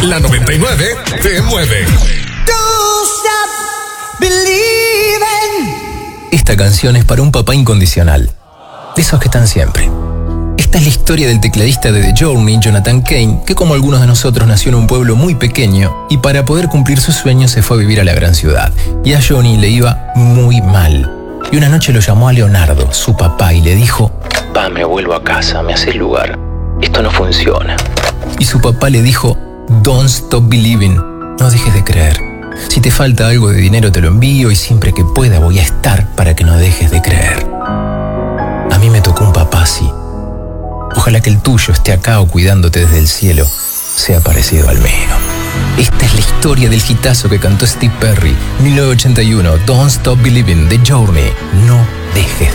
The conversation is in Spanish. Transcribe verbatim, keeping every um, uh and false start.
La noventa y nueve te mueve. Don't stop believing. Esta canción es para un papá incondicional, de esos que están siempre. Esta es la historia del tecladista de The Journey, Jonathan Cain, que como algunos de nosotros nació en un pueblo muy pequeño y para poder cumplir sus sueños se fue a vivir a la gran ciudad. Y a Johnny le iba muy mal. Y una noche lo llamó a Leonardo, su papá, y le dijo: "Pa, me vuelvo a casa, me haces lugar. Esto no funciona". Y su papá le dijo: "Don't stop believing. No dejes de creer. Si te falta algo de dinero te lo envío y siempre que pueda voy a estar para que no dejes de creer". A mí me tocó un papá así. Ojalá que el tuyo esté acá o cuidándote desde el cielo, sea parecido al mío. Esta es la historia del hitazo que cantó Steve Perry, mil novecientos ochenta y uno, Don't Stop Believing, The Journey. No dejes